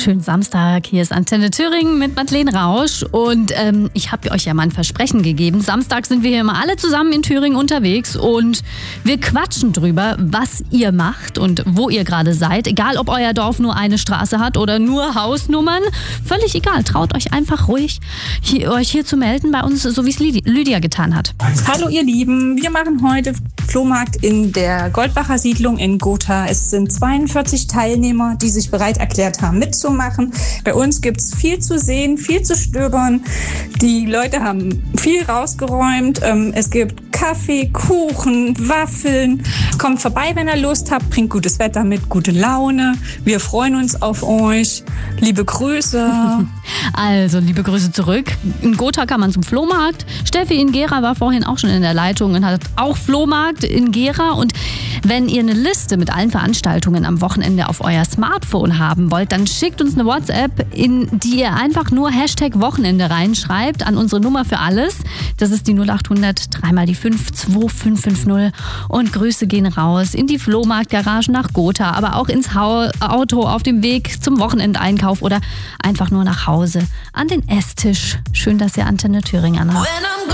Schönen Samstag, hier ist Antenne Thüringen mit Madeleine Rausch und ich habe euch ja mal ein Versprechen gegeben. Samstag sind wir hier immer alle zusammen in Thüringen unterwegs und wir quatschen drüber, was ihr macht und wo ihr gerade seid. Egal, ob euer Dorf nur eine Straße hat oder nur Hausnummern, völlig egal. Traut euch einfach ruhig, euch hier zu melden bei uns, so wie es Lydia getan hat. Hallo ihr Lieben, wir machen heute Flohmarkt in der Goldbacher Siedlung in Gotha. Es sind 42 Teilnehmer, die sich bereit erklärt haben mitzumachen. Bei uns gibt es viel zu sehen, viel zu stöbern. Die Leute haben viel rausgeräumt. Es gibt Kaffee, Kuchen, Waffeln. Kommt vorbei, wenn ihr Lust habt. Bringt gutes Wetter mit, gute Laune. Wir freuen uns auf euch. Liebe Grüße. Also, liebe Grüße zurück. In Gotha kann man zum Flohmarkt. Steffi in Gera war vorhin auch schon in der Leitung und hat auch Flohmarkt in Gera. Und wenn ihr eine Liste mit allen Veranstaltungen am Wochenende auf euer Smartphone haben wollt, dann schickt uns eine WhatsApp, in die ihr einfach nur #Wochenende reinschreibt an unsere Nummer für alles. Das ist die 0800 3 mal die 5 2550. Und Grüße gehen raus in die Flohmarktgarage nach Gotha, aber auch ins Auto auf dem Weg zum Wochenendeinkauf oder einfach nur nach Hause an den Esstisch. Schön, dass ihr Antenne Thüringen anhabt.